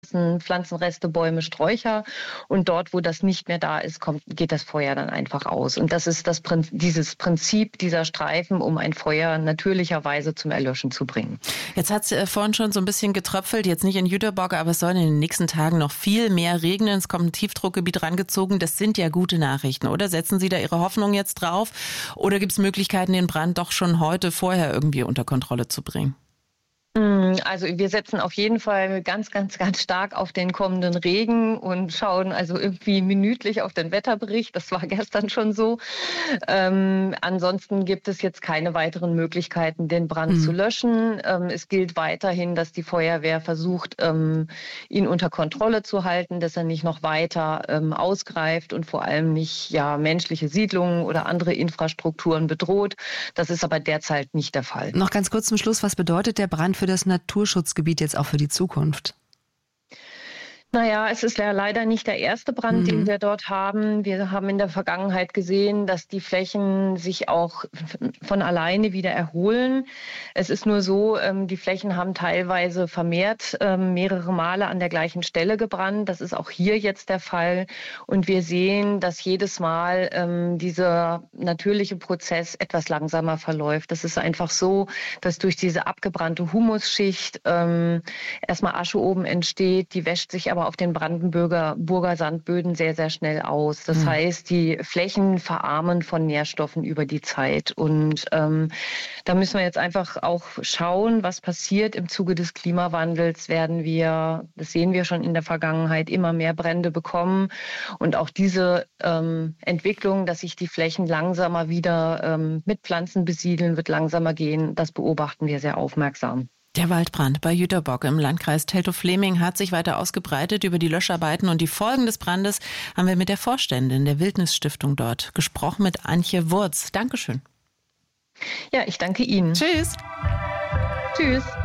Pflanzenreste, Bäume, Sträucher. Und dort, wo das nicht mehr da ist, geht das Feuer dann einfach aus. Und das ist dieses Prinzip dieser Streifen, um ein Feuer natürlicherweise zum Erlöschen zu bringen. Jetzt hat es vorhin schon so ein bisschen getröpfelt, jetzt nicht in Jüterbock, aber es soll in den nächsten Tagen noch viel mehr regnen. Es kommt ein Tiefdruckgebiet rangezogen. Das sind ja gute Nachrichten, oder? Setzen Sie da Ihre Hoffnung jetzt drauf? Oder gibt es Möglichkeiten, den Brand doch schon heute vorher irgendwie unter Kontrolle zu bringen? Also wir setzen auf jeden Fall ganz, ganz, ganz stark auf den kommenden Regen und schauen also irgendwie minütlich auf den Wetterbericht. Das war gestern schon so. Ansonsten gibt es jetzt keine weiteren Möglichkeiten, den Brand zu löschen. Es gilt weiterhin, dass die Feuerwehr versucht, ihn unter Kontrolle zu halten, dass er nicht noch weiter ausgreift und vor allem nicht menschliche Siedlungen oder andere Infrastrukturen bedroht. Das ist aber derzeit nicht der Fall. Noch ganz kurz zum Schluss, was bedeutet der Brand für das Naturschutzgebiet jetzt auch für die Zukunft? Naja, es ist ja leider nicht der erste Brand, den wir dort haben. Wir haben in der Vergangenheit gesehen, dass die Flächen sich auch von alleine wieder erholen. Es ist nur so, die Flächen haben teilweise vermehrt mehrere Male an der gleichen Stelle gebrannt. Das ist auch hier jetzt der Fall. Und wir sehen, dass jedes Mal dieser natürliche Prozess etwas langsamer verläuft. Das ist einfach so, dass durch diese abgebrannte Humusschicht erstmal Asche oben entsteht. Die wäscht sich aber auf den Brandenburger Sandböden sehr, sehr schnell aus. Das heißt, die Flächen verarmen von Nährstoffen über die Zeit. Und da müssen wir jetzt einfach auch schauen, was passiert. Im Zuge des Klimawandels werden wir, das sehen wir schon in der Vergangenheit, immer mehr Brände bekommen. Und auch diese Entwicklung, dass sich die Flächen langsamer wieder mit Pflanzen besiedeln, wird langsamer gehen. Das beobachten wir sehr aufmerksam. Der Waldbrand bei Jüterbock im Landkreis Teltow-Fläming hat sich weiter ausgebreitet. Über die Löscharbeiten und die Folgen des Brandes haben wir mit der Vorständin der Wildnisstiftung dort gesprochen, mit Antje Wurz. Dankeschön. Ja, ich danke Ihnen. Tschüss. Tschüss.